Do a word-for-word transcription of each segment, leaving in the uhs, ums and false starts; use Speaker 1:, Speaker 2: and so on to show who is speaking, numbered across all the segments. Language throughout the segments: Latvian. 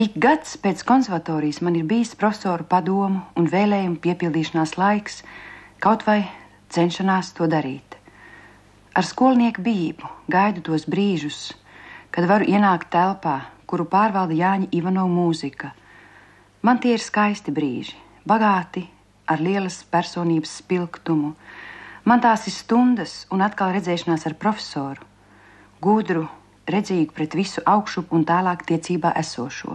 Speaker 1: Ik gads pēc konservatorijas man ir bijis profesoru padomu un vēlējumu piepildīšanās laiks, kaut vai cenšanās to darīt. Ar skolnieku bijību gaidu tos brīžus, kad varu ienākt telpā, kuru pārvalda Jāņa Ivanova mūzika. Man tie ir skaisti brīži, bagāti ar lielas personības spilgtumu. Man tās ir stundas un atkal redzēšanās ar profesoru, gudru, redzīgu pret visu augšup un tālāk tiecībā esošo.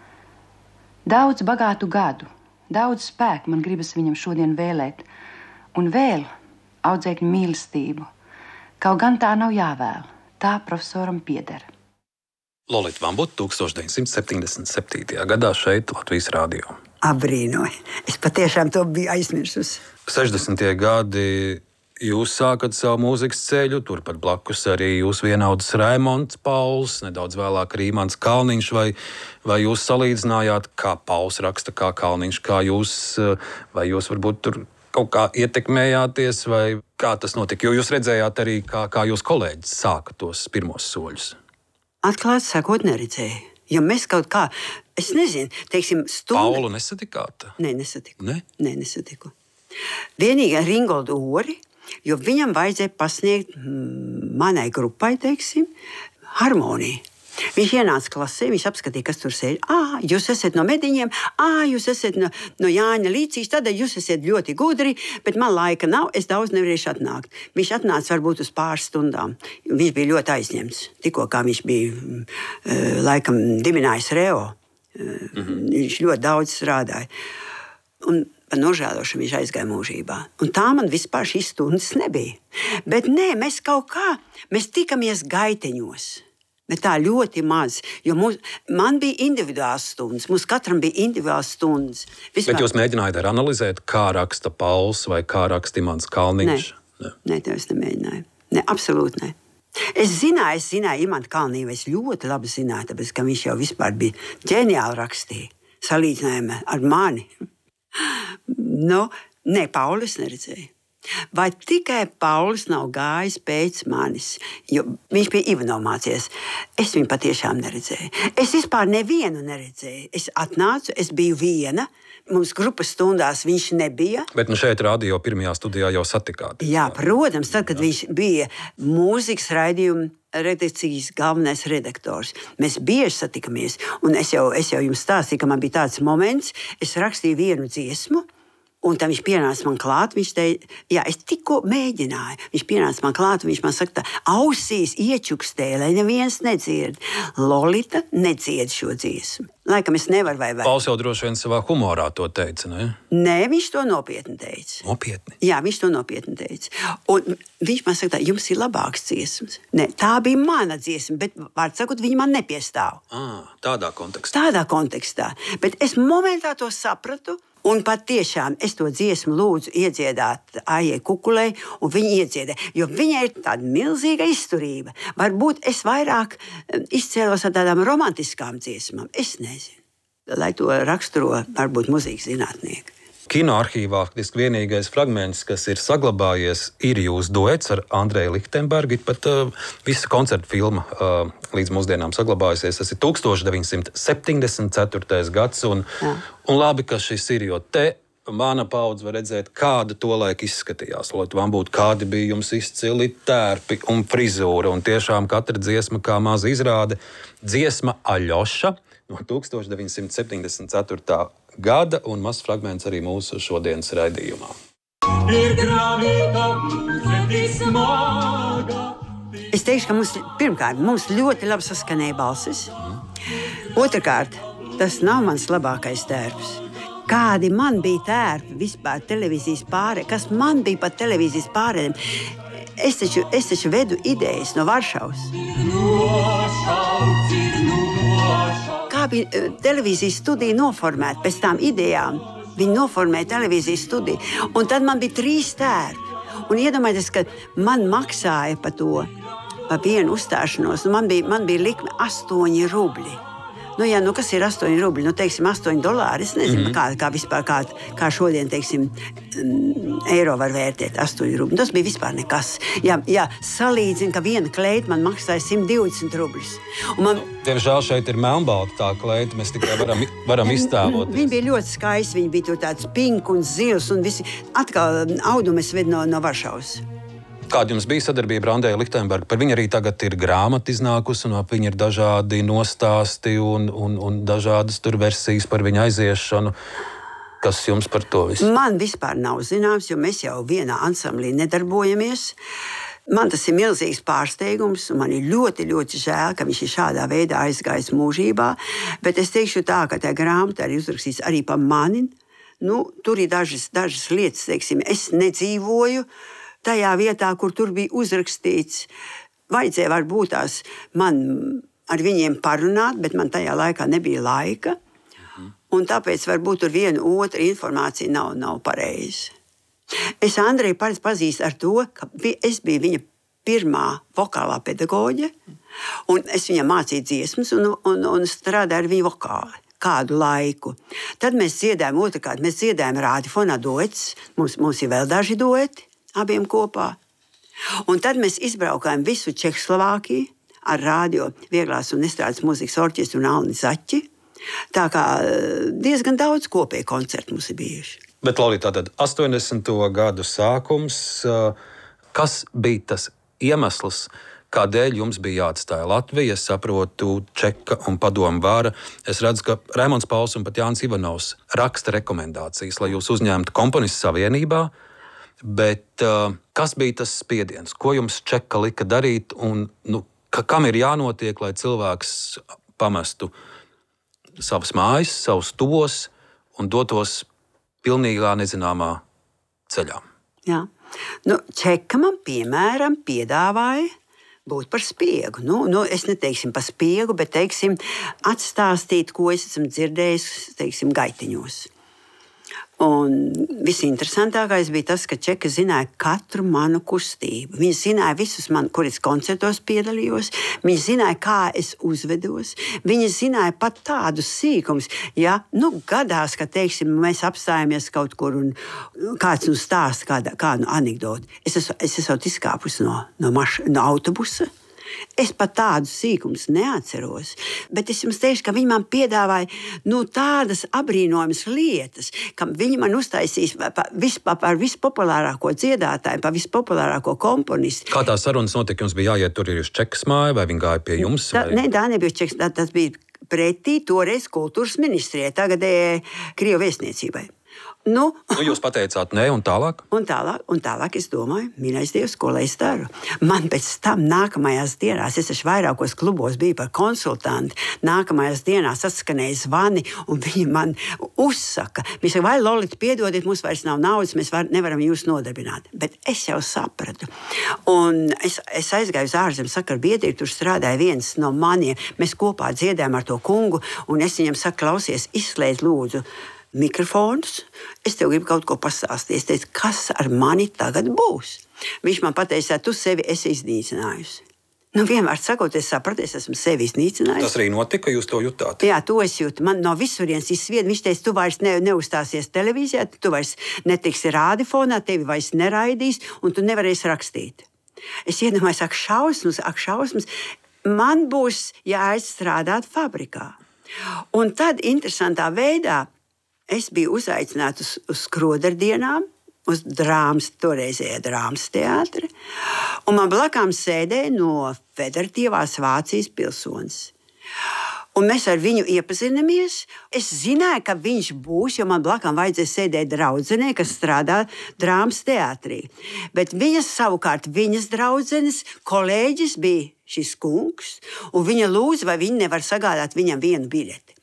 Speaker 1: Daudz bagātu gadu, daudz spēku man gribas viņam šodien vēlēt, un vēl audzēkņu mīlestību. Kaut gan tā nav jāvēl, tā profesoram pieder.
Speaker 2: Lolita Vambut, tūkstoš deviņsimt septiņdesmit septītajā gadā šeit Latvijas rādio.
Speaker 3: Abrīnoju. Es patiešām to biju aizmirsusi.
Speaker 2: sešdesmitie gadi jūs sākat savu mūzikas ceļu, turpat blakus arī jūs vienaudzis Raimonds Pauls, nedaudz vēlāk Rīmans Kalniņš, vai, vai jūs salīdzinājāt, kā Pauls raksta, kā Kalniņš, kā jūs, vai jūs varbūt tur kaut kā ietekmējāties, vai kā tas notika? Jo jūs redzējāt arī, kā, kā jūs kolēģis sāka tos pirmos soļus.
Speaker 3: Atklāti sakot, neredzēju. Jo mēs kaut kā, es nezinu, teiksim, stundu...
Speaker 2: Paulu nesatikāt?
Speaker 3: Nē, nesatiku.
Speaker 2: Ne?
Speaker 3: Nē, nesatiku. Vienīgi ar Ringoldu Ori, jo viņam vajadzēja pasniegt manai grupai, teiksim, harmoniju. Viņš ienāca klasē, viņš apskatīja, kas tur sēž. Ā, jūs esat no Mediņiem, ā, jūs esat no, no Jāņa Līcīs, tad jūs esat ļoti gudri, bet man laika nav, es daudz nevarēšu atnākt. Viņš atnāca varbūt uz pāris stundām. Viņš bija ļoti aizņemts. Tikko kā viņš bija, laikam, dibinājis Reo. Mm-hmm. Viņš ļoti daudz strādāja. Un par nožēlošanu viņš aizgāja mūžībā. Un tā man vispār šīs stundas nebija. Bet nē, mēs kaut kā, mēs tikamies gaiteņos. Bet tā ļoti maz, jo mums, man bija individuāls stundas, mums katram bija individuāls stundas. Vispār...
Speaker 2: Bet jūs mēģinājāt arī analizēt, kā raksta Pauls vai kā raksta Imants Kalniņš?
Speaker 3: Nē, nē, to es nemēģināju. Nē, absolūti nē. Es zināju, es zināju Imantu Kalniņu, es ļoti labi zināju, tāpēc, ka viņš jau vispār bija ģeniāli rakstīja, salīdzinājumā ar mani. Nu, nē, Paulu es neredzēju. Vai tikai Pauls nav gājis pēc manis, jo viņš pie Ivanova mācījies. Es viņu patiešām neredzēju. Es vispār nevienu neredzēju. Es atnācu, es biju viena, mums grupas stundās viņš nebija.
Speaker 2: Bet nu šeit radio pirmajā studijā jau satikāt.
Speaker 3: Jā, protams, tad, kad Jā. viņš bija mūzikas raidījuma redakcijas galvenais redaktors. Mēs bieži satikamies, un es jau, es jau jums stāstīju, ka man bija tāds moments, es rakstīju vienu dziesmu, un tad viņš pienāca man klāt, viņš teica, jā, es tikko mēģināju. Viņš pienāca man klāt, un viņš man saka, tā ausīs iečukstēja, lai neviens nedzird. Lolita nedzied šo dziesmu. Laikam es nevaru vai vai.
Speaker 2: Pauls jau droši vien savā humorā to teica, ne?
Speaker 3: Nē, viņš to nopietni teica.
Speaker 2: Nopietni?
Speaker 3: Jā, viņš to nopietni teica. Un viņš man saka, tā, jums ir labāks dziesmas. Nē, tā bija mana dziesma, bet, vārds sakot, viņa man nepiestāv.
Speaker 2: À, tādā kontekstā.
Speaker 3: Tādā kontekstā. Bet es momentā to sapratu, un pat tiešām es to dziesmu lūdzu iedziedāt Aijai Kukulei, un viņa iedziedē, jo viņai ir tāda milzīga izturība. Varbūt es vairāk izcēlos ar tādām romantiskām dziesmām. Es nezinu, lai to raksturo varbūt mūzikas zinātnieki.
Speaker 2: Kino arhīvā faktiski vienīgais fragments, kas ir saglabājies, ir jūsu duets ar Andreju Lichtenbergu. Pat uh, visa koncerta filma uh, līdz mūsdienām saglabājusies. Tas ir tūkstoš deviņsimt septiņdesmit ceturtais gads. Un, un labi, ka šis ir, jo te mana paudze var redzēt, kāda tolaik izskatījās. Lolita Vambut, kādi bija jums izcili tērpi un frizūra. Un tiešām katra dziesma kā maza izrāde. Dziesma Aļoša no tūkstoš deviņsimt septiņdesmit ceturtā gada un mazs fragments arī mūsu šodienas raidījumā.
Speaker 3: Es teikšu, ka mums, pirmkārt, mums ļoti labi saskanēja balsis. Otrakārt, tas nav mans labākais tērps. Kādi man bija tērpi vispār televīzijas pārē, kas man bija pat televīzijas pārēm. Es taču, es taču vedu idejas no Varšavas. Kā bija televīzijas studija noformēta pēc tām idejām. Viņi noformēja televīzijas studiju. Un tad man bija trīs tērpi. Un iedomājieties, ka man maksāja par to, par vienu uzstāšanos. Man bija, man bija likme astoņi rubļi. Nu, jā, nu, kas ir astoņi rubļi? Nu, teiksim, astoņi dolāri. Es nezinu, mm -hmm. kā, kā vispār, kā, kā šodien, teiksim, eiro var vērtēt astoņi rubļi. Tas bija vispār nekas. Jā, jā salīdzinu, ka viena kleita man maksāja simt divdesmit rubļus. Man...
Speaker 2: Diemžēl šeit ir melnbalta tā kleita. Mēs tikai varam, varam iztēlot.
Speaker 3: Viņa bija ļoti skaista. Viņa bija tāds pink un zils un visi. Atkal audumu es vedu no, no Varšavas.
Speaker 2: Kāda jums bija sadarbība ar Andreju Lichtenbergu? Par viņu arī tagad ir grāmata iznākusi, un ap viņu ir dažādi nostāsti un, un, un dažādas tur versijas par viņa aiziešanu. Kas jums par to visu?
Speaker 3: Man vispār nav zināms, jo mēs jau vienā ansamblī nedarbojamies. Man tas ir milzīgs pārsteigums, un man ir ļoti, ļoti žēl, ka viņš ir šādā veidā aizgājis mūžībā. Bet es teikšu tā, ka tā grāmata ir uzrakstīts arī par mani. Nu, tur ir dažas, dažas lietas, teiksim, es nedzīvoju tajā vietā, kur tur bija uzrakstīts. Vajadzēja varbūt tās man ar viņiem parunāt, bet man tajā laikā nebija laika. Un tāpēc varbūt tur viena otra informācija nav, nav pareiza. Es Andreju pazīstu ar to, ka es biju viņa pirmā vokālā pedagoģe, un es viņam mācīju dziesmas un, un, un strādāju ar viņu vokāli kādu laiku. Tad mēs dziedājām, otrkārt, mēs dziedājām radiofonā duets. Mums, mums ir vēl daži dueti abiem kopā. Un tad mēs izbraukājām visu Čehoslovākiju ar radio vieglās un estrādes mūzikas orķestru un Alni Zaķi. Tā kā diezgan daudz kopēju koncertu mums ir bijuši.
Speaker 2: Bet, Lolita, tātad astoņdesmito gadu sākums, kas bija tas iemesls, kādēļ jums bija jāatstāja Latvija? Es saprotu, Čeka un padomu vara. Es redzu, ka Raimonds Pauls un pat Jānis Ivanovs raksta rekomendācijas, lai jūs uzņemtu komponistu savienībā. Bet kas bija tas spiediens? Ko jums Čeka lika darīt? Un, nu, kam ir jānotiek, lai cilvēks pamestu savas mājas, savus tuvos un dotos pilnīgā nezināmā ceļā?
Speaker 3: Jā. Nu, Čeka man, piemēram, piedāvāja būt par spiegu. Nu, nu, es neteiksim par spiegu, bet teiksim, atstāstīt, ko es esmu dzirdējis, teiksim, gaitiņos. Un visinteresantākais bija tas, ka Čeka zināja katru manu kustību. Viņa zināja visus man, kuras koncertos piedalījos. Viņa zināja, kā es uzvedos. Viņa zināja pat tādus sīkumus. Ja nu, gadās, ka teiksim, mēs apstājamies kaut kur un kāds nu stāsta kādu, kādu anekdoti. Es esmu, es esmu izkāpus no, no, maš, no autobusa. Es pat tādus sīkumus neatceros, bet es jums teikšu, ka viņi man piedāvāja nu, tādas apbrīnojamas lietas, ka viņi man uztaisīs par, vispār, par vispopulārāko dziedātāju, par vispopulārāko komponistu.
Speaker 2: Kā tā sarunas notika? Jums bija jāiet tur uz Čekas māju, vai viņi gāja pie jums?
Speaker 3: Tā, ne, tā nebija Čekas, tā, tas bija pretī toreiz kultūras ministrijai, tagadējai Krievu vēstniecībai. Nu,
Speaker 2: nu, jūs pateicāt, nē, un tālāk?
Speaker 3: Un tālāk, un tālāk es domāju, mīļais Dievs, ko lai es daru. Man pēc tam nākamajās dienās, es taču vairākos klubos biju par konsultanti, nākamajās dienās atskanēja zvani, un viņi man uzsaka. Viņi saka, vai Lolita, piedodiet, mums vairs nav naudas, mēs var, nevaram jūs nodarbināt. Bet es jau sapratu. Un es, es aizgāju uz ārzemju sakaru biedrību, tur strādāja viens no maniem. Mēs kopā dziedājām ar to kungu, un es viņam saku, klausies, izslēdz lūdzu mikrofonus, es tev gribu kaut ko pastāstīt. Es teicu, kas ar mani tagad būs? Viņš man pateica, tu sevi esi iznīcinājusi. Nu, vienmēr sakot, es sapratu, es esmu sevi iznīcinājusi.
Speaker 2: Tas arī notika, jūs to jutāt?
Speaker 3: Jā, to es jūtu. Man no visurienes izsvied. Viņš teica, tu vairs ne, neuzstāsies televīzijā, tu vairs netiksi rādiofonā, tevi vairs neraidīs, un tu nevarēsi rakstīt. Es iedomājos, ak šausmas, ak šausmas, man būs jāaizstrādāt fabrikā. Un tad interesantā veidā es biju uzaicināta uz, uz skrodardienām, uz drāmas, toreizējā drāmas teātri, un man blakām sēdēja no Federatīvās Vācijas pilsonis. Un mēs ar viņu iepazinamies. Es zināju, ka viņš būs, jo man blakām vajadzēja sēdēt draudzenei, kas strādā drāmas teātrī. Bet viņas savukārt, viņas draudzenes kolēģis bija šis kungs, un viņa lūdza, vai viņi nevar sagādāt viņam vienu biļeti.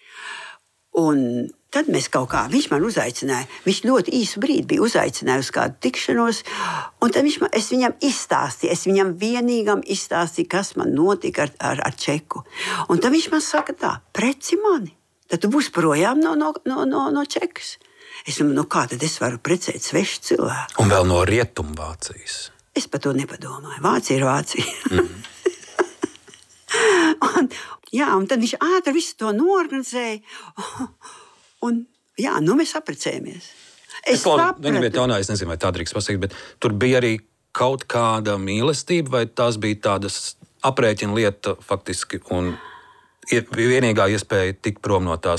Speaker 3: Un tad mēs kaut kā, viņš man uzaicināja, viņš ļoti īsu brīdi bija uzaicinājis uz kādu tikšanos, un tad viņš man, es viņam izstāstīju, es viņam vienīgam izstāstīju, kas man notika ar, ar, ar Čeku. Un tad viņš man saka tā, preci mani, tad tu būsi projām no, no, no, no, no Čekas. Es domāju, nu kā tad es varu precēt svešu cilvēku?
Speaker 2: Un vēl no Rietumvācijas.
Speaker 3: Es par to nepadomāju. Vācija ir Vācija. Mm. un, Jā, un tad viņš ātri visu to norganizēja. Un, jā, nu mēs apprecējamies. Es sapratu.
Speaker 2: Viņa bija jaunā, es nezinu, vai tā drīkst pasakīt, bet tur bija arī kaut kāda mīlestība, vai tās bija tādas aprēķina lieta faktiski, un vienīgā iespēja tikt prom no tās